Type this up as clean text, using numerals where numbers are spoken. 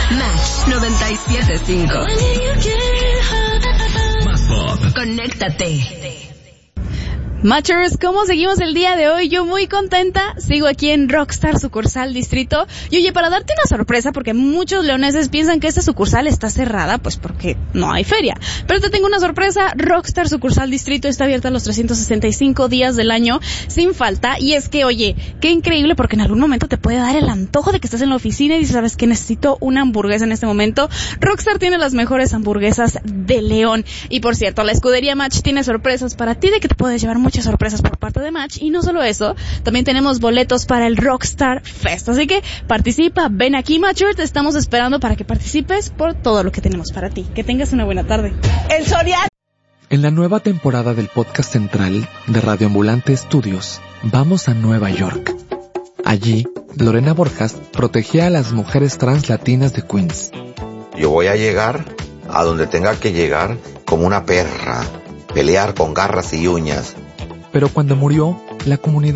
Match 97.5. Más pop. Conéctate. Matchers, ¿cómo seguimos el día de hoy? Yo muy contenta, sigo aquí en Rockstar Sucursal Distrito. Y oye, para darte una sorpresa, porque muchos leoneses piensan que esta sucursal está cerrada, pues porque no hay feria. Pero te tengo una sorpresa, Rockstar Sucursal Distrito está abierta los 365 días del año, sin falta. Y es que, oye, qué increíble, porque en algún momento te puede dar el antojo de que estás en la oficina y dices, ¿sabes qué? Necesito una hamburguesa en este momento. Rockstar tiene las mejores hamburguesas de León. Y por cierto, la escudería Match tiene sorpresas para ti, de que te puedes llevar muchas sorpresas por parte de Match. Y no solo eso, también tenemos boletos para el Rockstar Fest, así que participa, ven aquí Matcher, te estamos esperando para que participes por todo lo que tenemos para ti. Que tengas una buena tarde. El Soriano. En la nueva temporada del podcast central de Radio Ambulante Estudios, vamos a Nueva York. Allí, Lorena Borjas protegía a las mujeres trans latinas de Queens. Yo voy a llegar a donde tenga que llegar como una perra, pelear con garras y uñas. Pero cuando murió, la comunidad